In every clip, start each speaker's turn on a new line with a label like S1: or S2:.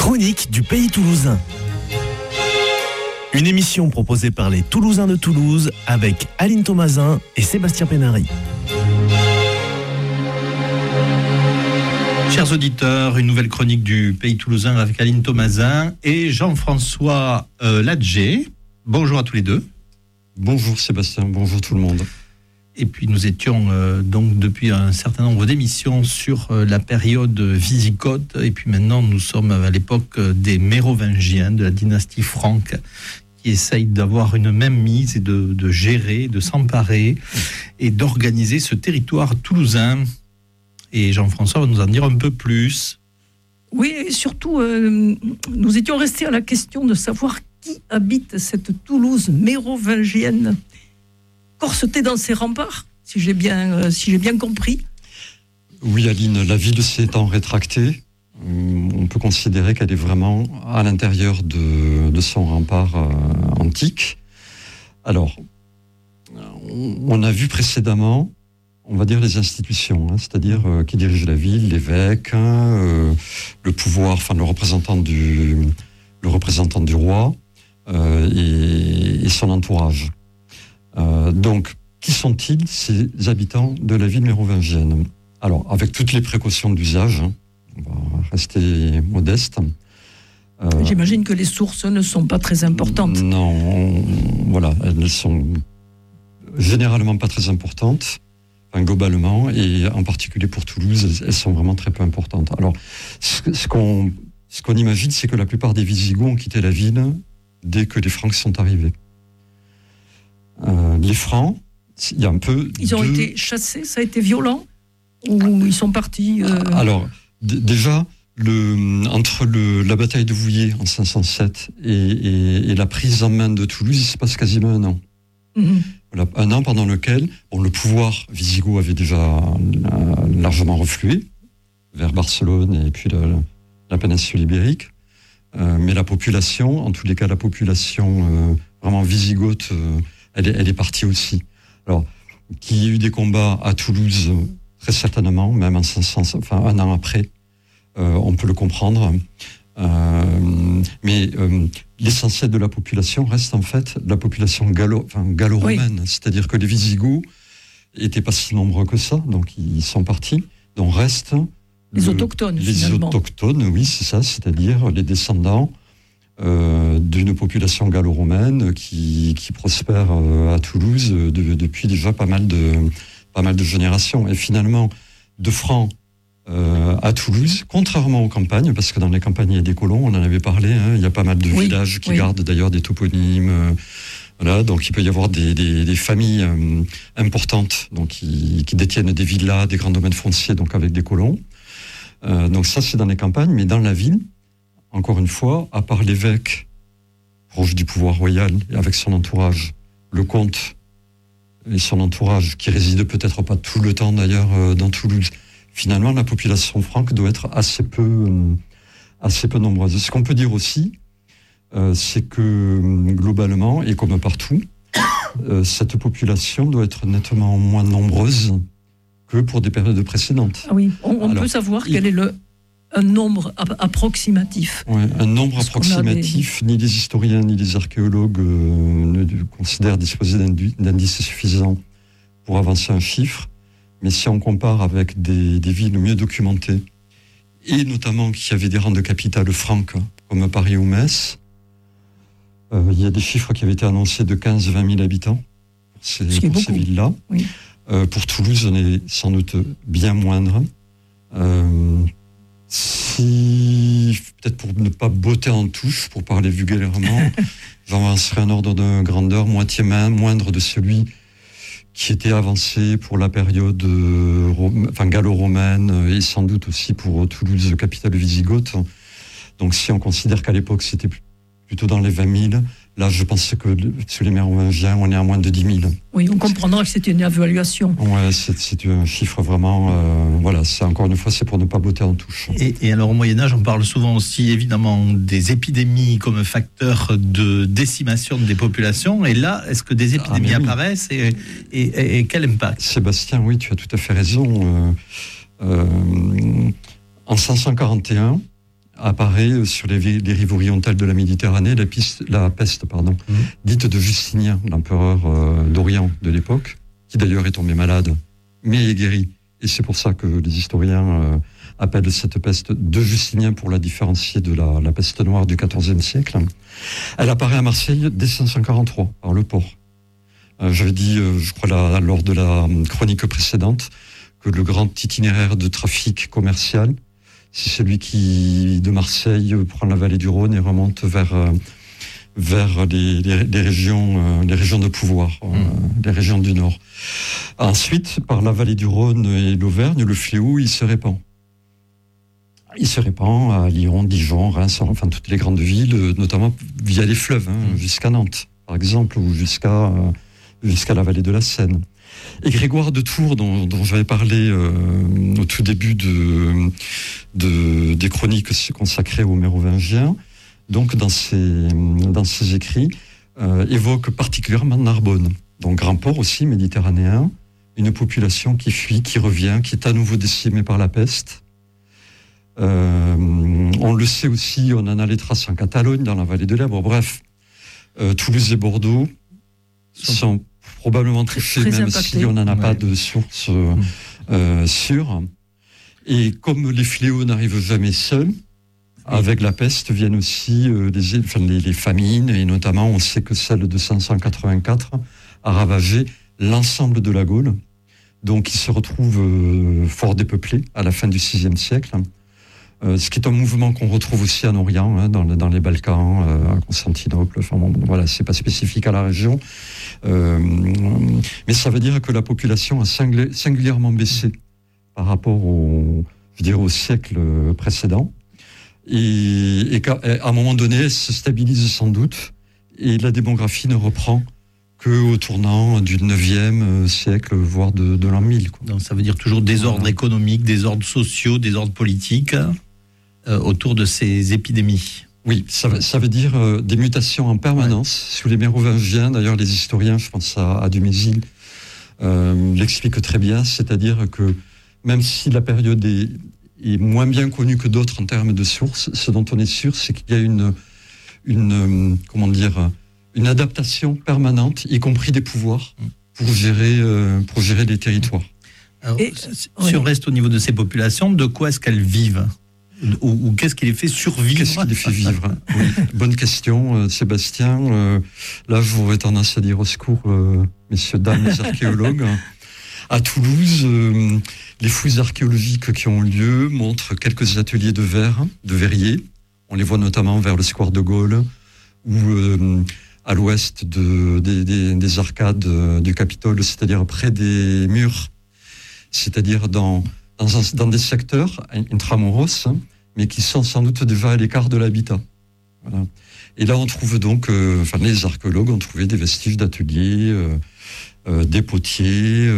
S1: chronique du Pays Toulousain. Une émission proposée par les Toulousains de Toulouse avec Aline Thomasin et Sébastien Pénary.
S2: Chers auditeurs, une nouvelle chronique du Pays Toulousain avec Aline Thomasin et Jean-François Ladger. Bonjour à tous les deux.
S3: Bonjour Sébastien, bonjour tout le monde.
S2: Et puis nous étions donc depuis un certain nombre d'émissions sur la période wisigoth. Et puis maintenant nous sommes à l'époque des Mérovingiens, de la dynastie franque, qui essayent d'avoir une même mise et de gérer, de s'emparer et d'organiser ce territoire toulousain. Et Jean-François va nous en dire un peu plus.
S4: Oui, et surtout, nous étions restés à la question de savoir qui habite cette Toulouse mérovingienne, corsetée dans ses remparts, si j'ai bien compris.
S3: Oui, Aline, la ville s'étant rétractée, on peut considérer qu'elle est vraiment à l'intérieur de son rempart antique. Alors, on a vu précédemment, on va dire les institutions, c'est-à-dire qui dirige la ville, l'évêque, le pouvoir, enfin le représentant du roi et son entourage. Donc, qui sont-ils, ces habitants de la ville mérovingienne? Alors, avec toutes les précautions d'usage, on va rester modeste.
S4: J'imagine que les sources ne sont pas très importantes.
S3: Non, voilà, elles ne sont généralement pas très importantes. Enfin, globalement, et en particulier pour Toulouse, elles sont vraiment très peu importantes. Alors, ce qu'on imagine, c'est que la plupart des Wisigoths ont quitté la ville dès que les Francs sont arrivés. Les Francs, il y a un peu...
S4: Ils ont été chassés, ça a été violent? Ou ils sont partis
S3: Alors, déjà, entre la bataille de Vouillers en 507 et la prise en main de Toulouse, il se passe quasiment un an. Mm-hmm. Voilà, un an pendant lequel le pouvoir wisigoth avait déjà largement reflué vers Barcelone et puis la péninsule ibérique. Mais la population, en tous les cas la population vraiment wisigoth, elle est partie aussi. Alors, qu'il y ait eu des combats à Toulouse, très certainement, même en 500, enfin un an après, on peut le comprendre. Mais l'essentiel de la population reste en fait la population gallo-romaine. Oui. C'est-à-dire que les Wisigoths n'étaient pas si nombreux que ça, donc ils sont partis. Donc restent
S4: les autochtones, finalement.
S3: Les autochtones, oui, c'est ça, c'est-à-dire les descendants d'une population gallo-romaine qui prospère à Toulouse depuis déjà pas mal de générations. Et finalement, de Francs à Toulouse, contrairement aux campagnes, parce que dans les campagnes il y a des colons, on en avait parlé, il y a pas mal de villages qui gardent d'ailleurs des toponymes, voilà, donc il peut y avoir des familles importantes donc qui détiennent des villas, des grands domaines fonciers, donc avec des colons. Donc ça c'est dans les campagnes, mais dans la ville, encore une fois, à part l'évêque proche du pouvoir royal et avec son entourage, le comte et son entourage, qui réside peut-être pas tout le temps d'ailleurs dans Toulouse, finalement, la population franque doit être assez peu nombreuse. Ce qu'on peut dire aussi, c'est que globalement, et comme partout, cette population doit être nettement moins nombreuse que pour des périodes précédentes.
S4: Ah oui, on peut savoir quel est un nombre approximatif.
S3: Oui, un nombre approximatif, ni les historiens ni les archéologues ne considèrent disposer d'indices suffisants pour avancer un chiffre. Mais si on compare avec des villes mieux documentées, et notamment qui avaient des rangs de capitales franques, comme Paris ou Metz, il y a des chiffres qui avaient été annoncés de 15-20 000 habitants pour ces villes-là. Oui. Pour Toulouse, on est sans doute bien moindre. Peut-être pour ne pas botter en touche, pour parler vulgairement, j'avancerai un ordre de grandeur moitié moindre de celui qui était avancé pour la période gallo-romaine et sans doute aussi pour Toulouse, capitale wisigothe. Donc si on considère qu'à l'époque c'était plutôt dans les 20 000, là je pense que sur les Mérovingiens on est à moins de 10 000.
S4: Oui, on comprendra que c'était une évaluation.
S3: Ouais, c'est un chiffre vraiment, voilà, c'est encore une fois c'est pour ne pas botter en touche.
S2: Et alors au Moyen-Âge on parle souvent aussi évidemment des épidémies comme facteur de décimation des populations, et là est-ce que des épidémies apparaissent et quel impact?
S3: Sébastien, oui, tu as tout à fait raison. En 541, apparaît sur les rives orientales de la Méditerranée la peste, dite de Justinien, l'empereur d'Orient de l'époque, qui d'ailleurs est tombé malade, mais est guéri. Et c'est pour ça que les historiens appellent cette peste de Justinien pour la différencier de la peste noire du XIVe siècle. Elle apparaît à Marseille dès 543, par le port. J'avais dit, je crois, lors de la chronique précédente, que le grand itinéraire de trafic commercial, c'est celui qui, de Marseille, prend la vallée du Rhône et remonte vers les régions de pouvoir, les régions du Nord. Ensuite, par la vallée du Rhône et l'Auvergne, le fléau, il se répand. Il se répand à Lyon, Dijon, Reims, enfin toutes les grandes villes, notamment via les fleuves, jusqu'à Nantes, par exemple, ou jusqu'à la vallée de la Seine. Et Grégoire de Tours, dont j'avais parlé au tout début des chroniques consacrées aux Mérovingiens, donc dans ses écrits, évoque particulièrement Narbonne, donc grand port aussi méditerranéen, une population qui fuit, qui revient, qui est à nouveau décimée par la peste. On le sait aussi, on en a les traces en Catalogne, dans la vallée de l'Èbre. Bref, Toulouse et Bordeaux sont probablement touchés, même impacté. Si on n'en a pas de source sûre. Et comme les fléaux n'arrivent jamais seuls, avec la peste viennent aussi les famines, et notamment on sait que celle de 584 a ravagé l'ensemble de la Gaule. Donc il se retrouve fort dépeuplé à la fin du VIe siècle. Ce qui est un mouvement qu'on retrouve aussi en Orient, dans les Balkans, à Constantinople. Enfin bon, voilà, c'est pas spécifique à la région, mais ça veut dire que la population a singulièrement baissé par rapport au siècle précédent, et qu'à un moment donné, elle se stabilise sans doute, et la démographie ne reprend qu'au tournant du 9e siècle, voire de l'an 1000. Quoi.
S2: Donc ça veut dire toujours désordre économique, désordre sociaux, désordre politique autour de ces épidémies.
S3: Oui, ça veut dire des mutations en permanence sous les Mérovingiens. D'ailleurs, les historiens, je pense à Dumézil, l'expliquent très bien, c'est-à-dire que même si la période est moins bien connue que d'autres en termes de sources, ce dont on est sûr, c'est qu'il y a une adaptation permanente, y compris des pouvoirs, pour gérer les territoires.
S2: Alors, si on reste au niveau de ces populations, de quoi est-ce qu'elles vivent ? Ou qu'est-ce qui les fait survivre ?
S3: Qu'est-ce qui les fait vivre ? Oui, bonne question, Sébastien. Là, j'aurais tendance à dire au secours, messieurs, dames, les archéologues. À Toulouse, les fouilles archéologiques qui ont lieu montrent quelques ateliers de verriers. On les voit notamment vers le square de Gaulle, ou à l'ouest des arcades du Capitole, c'est-à-dire près des murs, c'est-à-dire dans des secteurs intramuros, mais qui sont sans doute déjà à l'écart de l'habitat. Voilà. Et là, on trouve donc, les archéologues ont trouvé des vestiges d'ateliers, des potiers,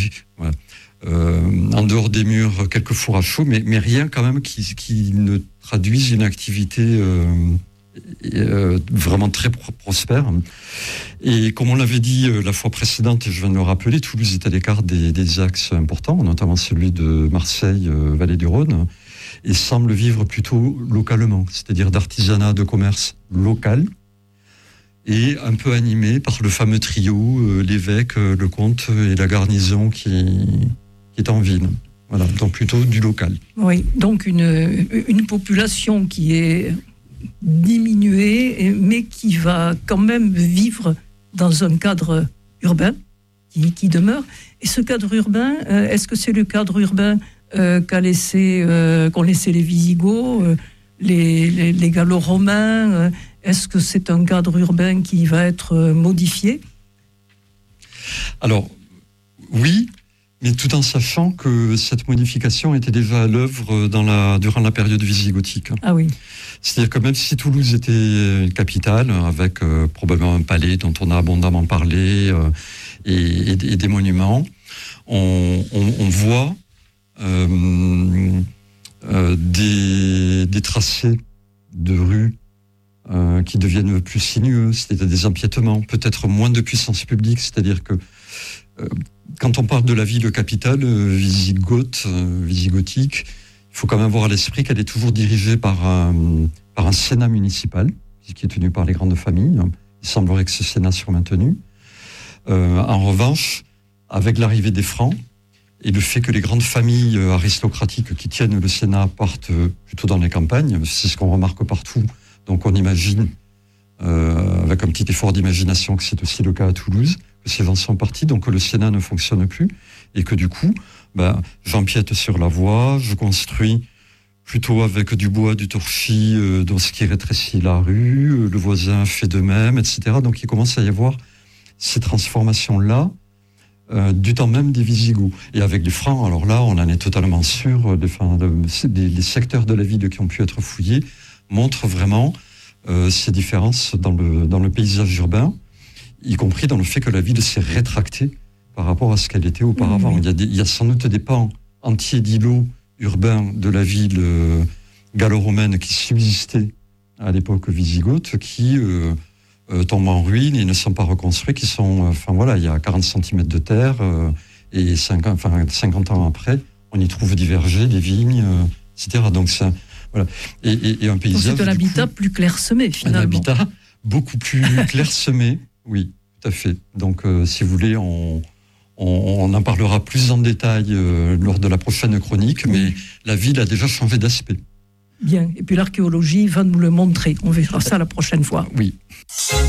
S3: en dehors des murs, quelques fours à chaud, mais rien quand même qui ne traduise une activité vraiment très prospère. Et comme on l'avait dit la fois précédente, et je viens de le rappeler, Toulouse est à l'écart des axes importants, notamment celui de Marseille, vallée du Rhône, et semble vivre plutôt localement, c'est-à-dire d'artisanat, de commerce local, et un peu animé par le fameux trio, l'évêque, le comte et la garnison qui est en ville. Voilà, donc plutôt du local.
S4: Oui, donc une population qui est diminuée, mais qui va quand même vivre dans un cadre urbain qui demeure. Et ce cadre urbain, est-ce que c'est le cadre urbain qu'ont laissé les Visigoths, les Gallo-Romains? Est-ce que c'est un cadre urbain qui va être modifié?
S3: Alors, oui, mais tout en sachant que cette modification était déjà à l'œuvre durant la période visigothique.
S4: Ah oui.
S3: C'est-à-dire que même si Toulouse était une capitale, avec probablement un palais dont on a abondamment parlé, et des monuments, on voit des tracés de rues qui deviennent plus sinueux, c'est-à-dire des empiètements, peut-être moins de puissance publique, c'est-à-dire que quand on parle de la ville capitale visigothique, il faut quand même avoir à l'esprit qu'elle est toujours dirigée par un Sénat municipal, qui est tenu par les grandes familles. Il semblerait que ce Sénat soit maintenu. En revanche, avec l'arrivée des Francs et le fait que les grandes familles aristocratiques qui tiennent le Sénat partent plutôt dans les campagnes, c'est ce qu'on remarque partout. Donc on imagine, avec un petit effort d'imagination, que c'est aussi le cas à Toulouse, que ces gens sont partis, donc le Sénat ne fonctionne plus, et que du coup, j'empiète sur la voie, je construis plutôt avec du bois, du torchis, dans ce qui rétrécit la rue, le voisin fait de même, etc. Donc il commence à y avoir ces transformations-là, du temps même des Visigoths. Et avec les Francs, alors là, on en est totalement sûr, les secteurs de la ville qui ont pu être fouillés montrent vraiment ces différences dans le paysage urbain, y compris dans le fait que la ville s'est rétractée par rapport à ce qu'elle était auparavant.
S4: Oui.
S3: Il y a sans doute des pans entiers d'îlots urbains de la ville gallo-romaine qui subsistaient à l'époque wisigothe, qui tombent en ruine et ne sont pas reconstruits, qui sont, il y a 40 cm de terre, et 50 ans après, on y trouve diverger des vignes, etc. Donc ça, voilà. Et un paysage.
S4: Donc c'est un habitat plus clairsemé, finalement.
S3: Un habitat beaucoup plus clairsemé, oui, tout à fait. Donc, si vous voulez, on en parlera plus en détail lors de la prochaine chronique, mais la ville a déjà changé d'aspect.
S4: Bien, et puis l'archéologie va nous le montrer. On verra ça la prochaine fois.
S3: Oui.